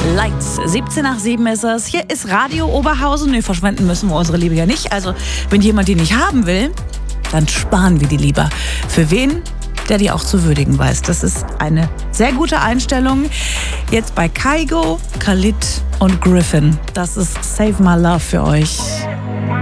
Lights. 17 nach 7 ist es. Hier ist Radio Oberhausen. Nee, verschwenden müssen wir unsere Liebe ja nicht. Also, wenn jemand die nicht haben will, dann sparen wir die lieber. Für wen? Der die auch zu würdigen weiß. Das ist eine sehr gute Einstellung. Jetzt bei Kygo, Khalid und Griffin. Das ist Save My Love für euch.